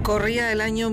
Corría el año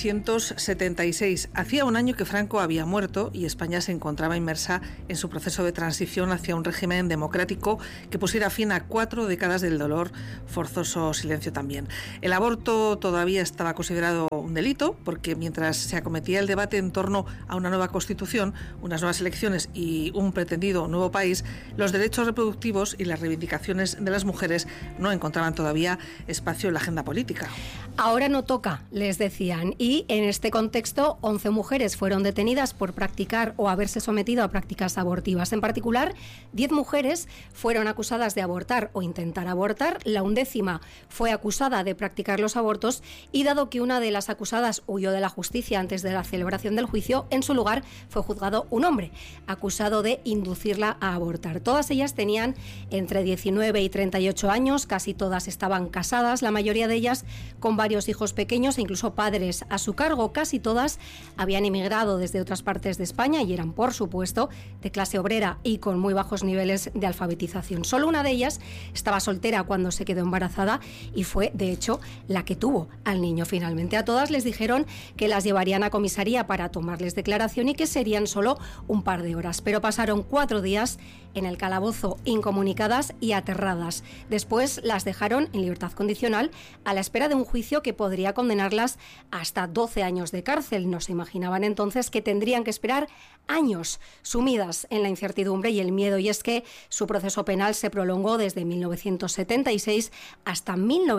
1976. Hacía un año que Franco había muerto y España se encontraba inmersa en su proceso de transición hacia un régimen democrático que pusiera fin a 4 décadas del dolor, forzoso silencio también. El aborto todavía estaba considerado un delito porque mientras se acometía el debate en torno a una nueva constitución, unas nuevas elecciones y un pretendido nuevo país, los derechos reproductivos y las reivindicaciones de las mujeres no encontraban todavía espacio en la agenda política. Ahora no toca, les decían, y en este contexto 11 mujeres fueron detenidas por practicar o haberse sometido a prácticas abortivas. En particular, 10 mujeres fueron acusadas de abortar o intentar abortar, la 11ª fue acusada de practicar los abortos y dado que una de las acusadas huyó de la justicia antes de la celebración del juicio, en su lugar fue juzgado un hombre, acusado de inducirla a abortar. Todas ellas tenían entre 19 y 38 años, casi todas estaban casadas, la mayoría de ellas con varios hijos pequeños e incluso padres a su cargo. Casi todas habían emigrado desde otras partes de España y eran, por supuesto, de clase obrera y con muy bajos niveles de alfabetización. Solo una de ellas estaba soltera cuando se quedó embarazada y fue, de hecho, la que tuvo al niño finalmente. A todas les dijeron que las llevarían a comisaría para tomarles declaración y que serían solo un par de horas. Pero pasaron 4 días en el calabozo, incomunicadas y aterradas. Después las dejaron en libertad condicional a la espera de un juicio que podría condenarlas hasta 12 años de cárcel. No se imaginaban entonces que tendrían que esperar años sumidas en la incertidumbre y el miedo, y es que su proceso penal se prolongó desde 1976 hasta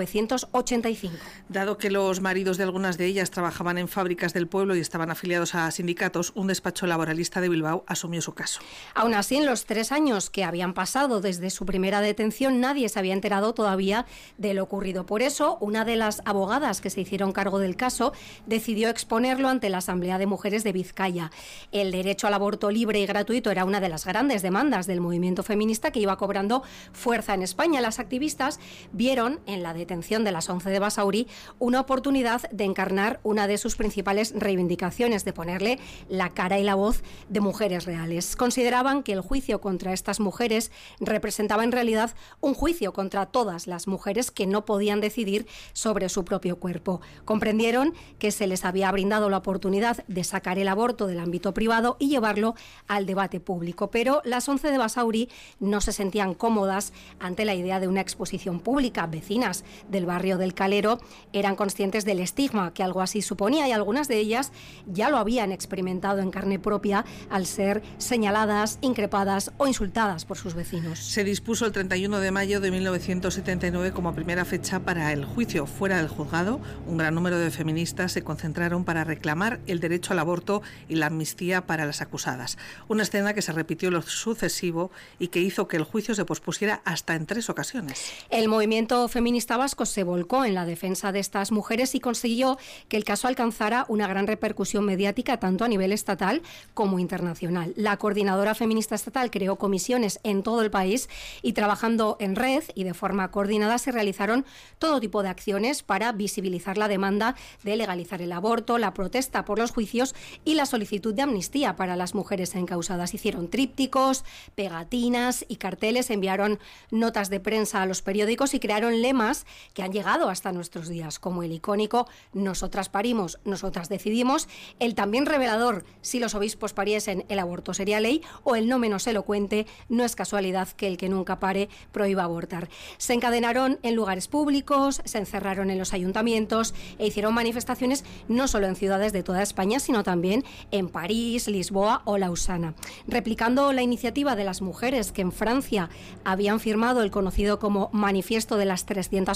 1985. Dado que los maridos de algunas de ellas trabajaban en fábricas del pueblo y estaban afiliados a sindicatos, un despacho laboralista de Bilbao asumió su caso. Aún así, en los 3 años que habían pasado desde su primera detención, nadie se había enterado todavía de lo ocurrido. Por eso, una de las abogadas que se hicieron cargo del caso decidió exponerlo ante la Asamblea de Mujeres de Vizcaya. El derecho al aborto libre y gratuito era una de las grandes demandas del movimiento feminista que iba cobrando fuerza en España. Las activistas vieron en la detención de las 11 de Basauri una oportunidad de encarnar una de sus principales reivindicaciones, de ponerle la cara y la voz de mujeres reales. Consideraban que el juicio contra estas mujeres representaba en realidad un juicio contra todas las mujeres que no podían decidir sobre su propio cuerpo. Comprendieron que se les había brindado la oportunidad de sacar el aborto del ámbito privado y llevarlo al debate público, pero las 11 de Basauri no se sentían cómodas ante la idea de una exposición pública. Vecinas del barrio del Calero eran conscientes del estigma que algo así suponía y algunas de ellas ya lo habían experimentado en carne propia al ser señaladas, increpadas o insultadas por sus vecinos. Se dispuso el 31 de mayo de 1979 como primera fecha para el juicio. Fuera del juzgado, un gran número de feministas se concentraron para reclamar el derecho al aborto y la amnistía para las acusadas. Una escena que se repitió en lo sucesivo y que hizo que el juicio se pospusiera hasta en 3 ocasiones. El movimiento feminista vasco se volcó en la defensa de estas mujeres y consiguió que el caso alcanzara una gran repercusión mediática tanto a nivel estatal como internacional. La Coordinadora Feminista Estatal creó comisiones en todo el país y trabajando en red y de forma coordinada se realizaron todo tipo de acciones para visibilizar la demanda de legalizar el aborto, la protesta por los juicios y la solicitud de amnistía para las mujeres encausadas. Hicieron trípticos, pegatinas y carteles, enviaron notas de prensa a los periódicos y crearon lemas que han llegado hasta nuestros días, como el icónico "Nosotras parimos, nosotras decidimos", el también revelador "Si los obispos pariesen, el aborto sería ley", o el no menos elocuente "No es casualidad que el que nunca pare prohíba abortar". Se encadenaron en lugares públicos, se encerraron en los ayuntamientos e hicieron manifestaciones no solo en ciudades de toda España, sino también en París, Lisboa o Lausana. Replicando la iniciativa de las mujeres que en Francia habían firmado el conocido como Manifiesto de las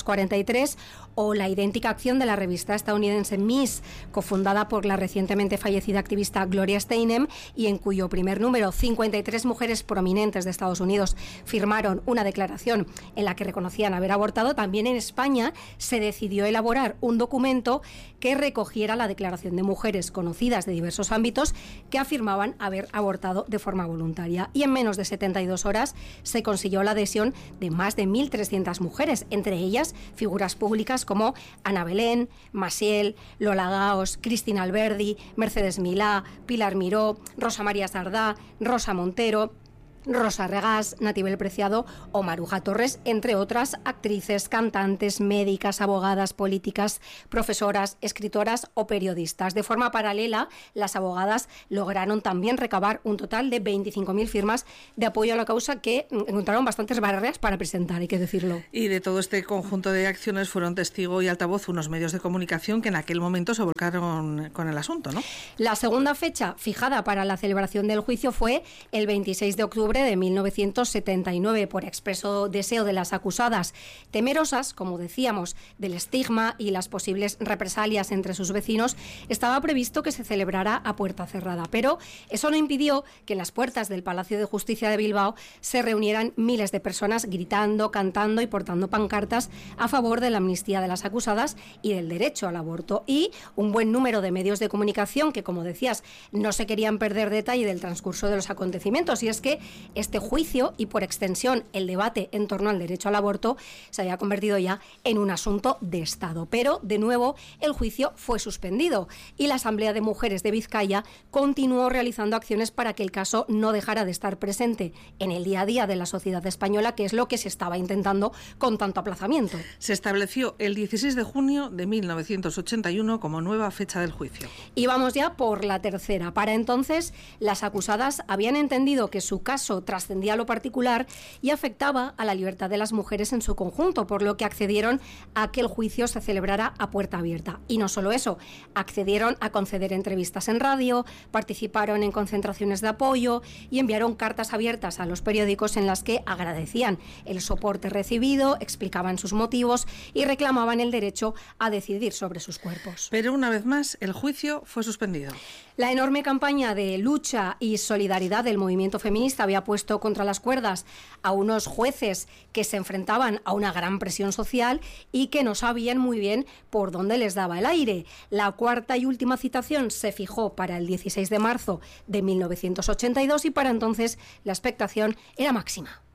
343 o la idéntica acción de la revista estadounidense Miss, cofundada por la recientemente fallecida activista Gloria Steinem y en cuyo primer número 53 mujeres prominentes de Estados Unidos firmaron una declaración en la que reconocían haber abortado, también en España se decidió elaborar un documento que recogiera la declaración de mujeres conocidas de diversos ámbitos que afirmaban haber abortado de forma voluntaria. Y en menos de 72 horas se consiguió la adhesión de más de 1.300 mujeres, entre ellas figuras públicas como Ana Belén, Maciel, Lola Gaos, Cristina Alberdi, Mercedes Milá, Pilar Miró, Rosa María Sardá, Rosa Montero. Rosa Regás, Natibel Preciado o Maruja Torres, entre otras actrices, cantantes, médicas, abogadas, políticas, profesoras, escritoras o periodistas. De forma paralela, las abogadas lograron también recabar un total de 25.000 firmas de apoyo a la causa, que encontraron bastantes barreras para presentar, hay que decirlo. Y de todo este conjunto de acciones fueron testigo y altavoz unos medios de comunicación que en aquel momento se volcaron con el asunto, ¿no? La segunda fecha fijada para la celebración del juicio fue el 26 de octubre de 1979, por expreso deseo de las acusadas, temerosas, como decíamos, del estigma y las posibles represalias entre sus vecinos. Estaba previsto que se celebrara a puerta cerrada, pero eso no impidió que en las puertas del Palacio de Justicia de Bilbao se reunieran miles de personas gritando, cantando y portando pancartas a favor de la amnistía de las acusadas y del derecho al aborto, y un buen número de medios de comunicación que, como decías, no se querían perder detalle del transcurso de los acontecimientos. Y es que este juicio, y por extensión el debate en torno al derecho al aborto, se había convertido ya en un asunto de Estado. Pero, de nuevo, el juicio fue suspendido y la Asamblea de Mujeres de Vizcaya continuó realizando acciones para que el caso no dejara de estar presente en el día a día de la sociedad española, que es lo que se estaba intentando con tanto aplazamiento. Se estableció el 16 de junio de 1981 como nueva fecha del juicio. Y vamos ya por la tercera. Para entonces, las acusadas habían entendido que su caso trascendía lo particular y afectaba a la libertad de las mujeres en su conjunto, por lo que accedieron a que el juicio se celebrara a puerta abierta. Y no solo eso, accedieron a conceder entrevistas en radio, participaron en concentraciones de apoyo y enviaron cartas abiertas a los periódicos en las que agradecían el soporte recibido, explicaban sus motivos y reclamaban el derecho a decidir sobre sus cuerpos. Pero una vez más, el juicio fue suspendido. La enorme campaña de lucha y solidaridad del movimiento feminista había puesto contra las cuerdas a unos jueces que se enfrentaban a una gran presión social y que no sabían muy bien por dónde les daba el aire. La cuarta y última citación se fijó para el 16 de marzo de 1982 y para entonces la expectación era máxima.